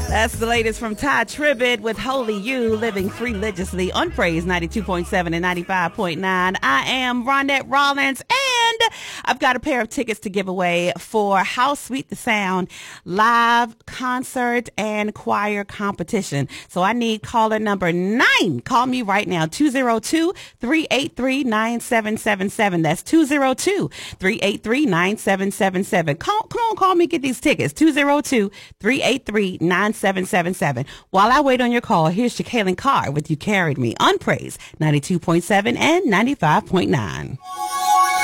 That's the latest from Ty Tribbett with Holy You, living religiously on Praise 92.7 and 95.9. I am Ronette Rollins, and I've got a pair of tickets to give away for How Sweet the Sound live concert and choir competition. So I need caller number 9. Call me right now, 202-383-9777. That's 202-383-9777. Come on, call me, get these tickets, 202-383-9777. While I wait on your call, here's Jacqueline Carr with You Carried Me on Praise 92.7 and 95.9.